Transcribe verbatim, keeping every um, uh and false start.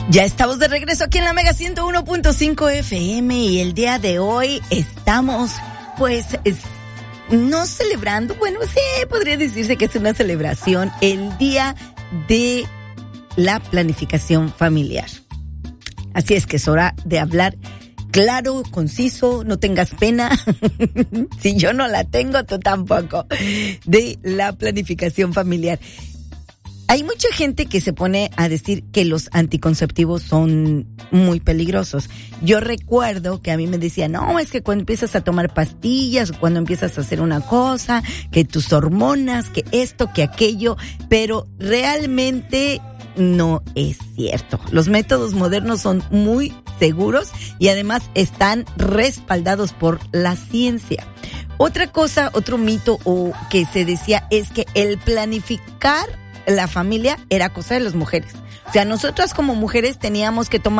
Ya estamos de regreso aquí en la Mega ciento uno punto cinco F M y el día de hoy estamos, pues, es, no celebrando, bueno, sí, podría decirse que es una celebración, el día de la planificación familiar. Así es que es hora de hablar claro, conciso, no tengas pena, si yo no la tengo, tú tampoco, de la planificación familiar. Hay mucha gente que se pone a decir que los anticonceptivos son muy peligrosos. Yo recuerdo que a mí me decían, no, es que cuando empiezas a tomar pastillas, cuando empiezas a hacer una cosa, que tus hormonas, que esto, que aquello, pero realmente no es cierto. Los métodos modernos son muy seguros y además están respaldados por la ciencia. Otra cosa, otro mito o que se decía es que el planificar la familia era cosa de las mujeres. O sea, nosotras como mujeres teníamos que tomar